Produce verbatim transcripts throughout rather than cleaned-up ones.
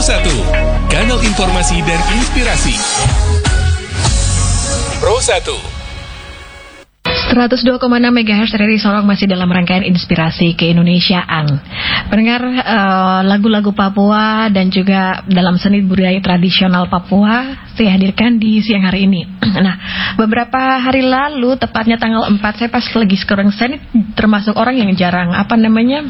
satu, kanal informasi dan inspirasi. Pro satu. seratus dua koma enam megahertz dari Sorong masih dalam rangkaian inspirasi keindonesiaan. Pendengar uh, lagu-lagu Papua dan juga dalam seni budaya tradisional Papua saya hadirkan di siang hari ini. Nah, beberapa hari lalu tepatnya tanggal empat saya pas lagi scrolling, saya ini termasuk orang yang jarang apa namanya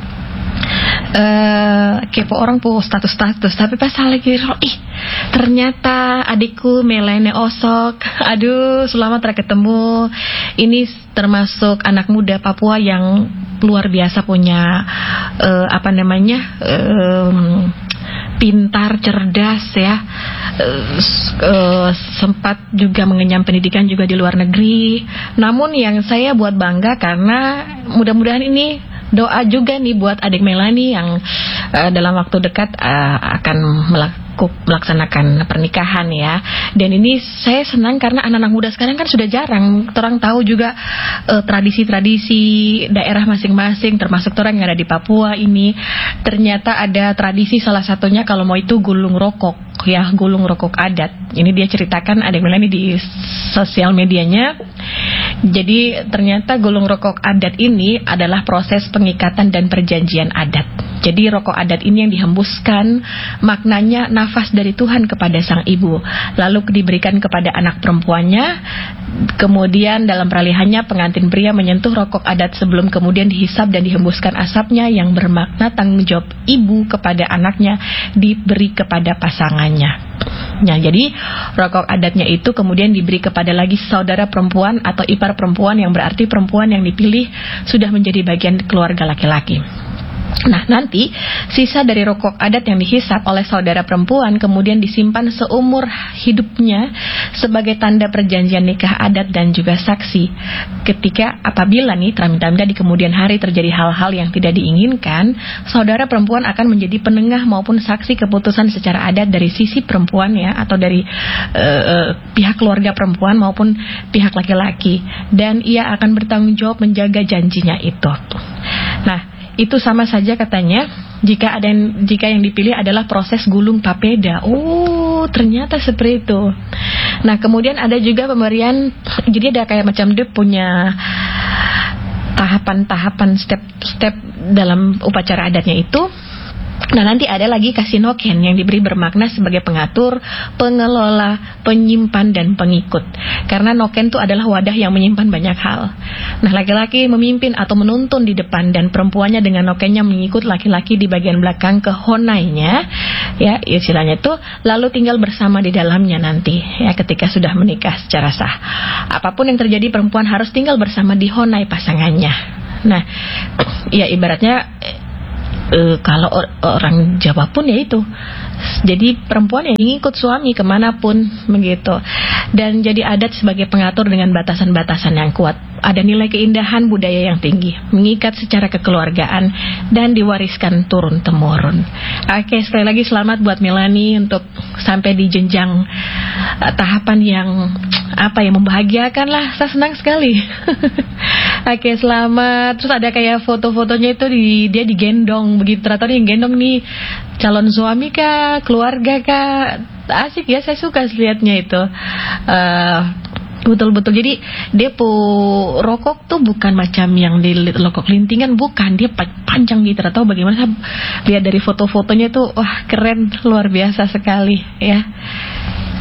Uh, kepo orang po status-status, tapi pas lagi ih ternyata adikku Melene Osok, aduh selamat terakhir ketemu. Ini termasuk anak muda Papua yang luar biasa punya uh, apa namanya um, pintar, cerdas ya, uh, uh, sempat juga mengenyam pendidikan juga di luar negeri. Namun yang saya buat bangga karena mudah-mudahan ini doa juga nih buat adik Melani yang uh, dalam waktu dekat uh, akan melakukan melaksanakan pernikahan ya. Dan ini saya senang karena anak-anak muda sekarang kan sudah jarang orang tahu juga uh, tradisi-tradisi daerah masing-masing, termasuk orang yang ada di Papua ini. Ternyata ada tradisi, salah satunya kalau mau itu gulung rokok ya, gulung rokok adat. Ini dia ceritakan adik Melani di sosial medianya. Jadi ternyata gulung rokok adat ini adalah proses pengikatan dan perjanjian adat. Jadi rokok adat ini yang dihembuskan maknanya nafas dari Tuhan kepada sang ibu, lalu diberikan kepada anak perempuannya. Kemudian dalam peralihannya pengantin pria menyentuh rokok adat sebelum kemudian dihisap dan dihembuskan asapnya yang bermakna tanggung jawab ibu kepada anaknya diberi kepada pasangannya. Nah, jadi rokok adatnya itu kemudian diberi kepada lagi saudara perempuan atau ipar perempuan, yang berarti perempuan yang dipilih sudah menjadi bagian keluarga laki-laki. Nah, nanti sisa dari rokok adat yang dihisap oleh saudara perempuan kemudian disimpan seumur hidupnya sebagai tanda perjanjian nikah adat dan juga saksi. Ketika apabila nih tramita-tramita di kemudian hari terjadi hal-hal yang tidak diinginkan, saudara perempuan akan menjadi penengah maupun saksi keputusan secara adat dari sisi perempuan ya, atau dari uh, uh, pihak keluarga perempuan maupun pihak laki-laki, dan ia akan bertanggung jawab menjaga janjinya itu. Nah, itu sama saja katanya jika ada yang, jika yang dipilih adalah proses gulung papeda. Oh, ternyata seperti itu. Nah, kemudian ada juga pemberian, jadi ada kayak macam dia punya tahapan-tahapan step-step dalam upacara adatnya itu. Nah, nanti ada lagi kasih noken yang diberi bermakna sebagai pengatur, pengelola, penyimpan, dan pengikut. Karena noken itu adalah wadah yang menyimpan banyak hal. Nah, laki-laki memimpin atau menuntun di depan dan perempuannya dengan nokennya mengikut laki-laki di bagian belakang ke honainya, ya istilahnya itu, lalu tinggal bersama di dalamnya nanti, ya ketika sudah menikah secara sah. Apapun yang terjadi, perempuan harus tinggal bersama di honai pasangannya. Nah, ya ibaratnya Uh, kalau or- orang Jawa pun ya itu, jadi perempuan yang ngikut suami kemanapun begitu, dan jadi adat sebagai pengatur dengan batasan-batasan yang kuat. Ada nilai keindahan budaya yang tinggi, mengikat secara kekeluargaan dan diwariskan turun-temurun. Oke, sekali lagi selamat buat Melani untuk sampai di jenjang uh, tahapan yang apa ya, membahagiakan lah. Saya senang sekali. Oke, selamat. Terus ada kayak foto-fotonya itu di, dia digendong begitu. Ternyata yang gendong nih calon suami kah, keluarga kah. Asik ya, saya suka lihatnya itu. Uh, Betul-betul. Jadi dia pu rokok tuh bukan macam yang di rokok lintingan, bukan. Dia panjang gitu. Atau bagaimana, lihat dari foto-fotonya tuh, wah keren, luar biasa sekali ya.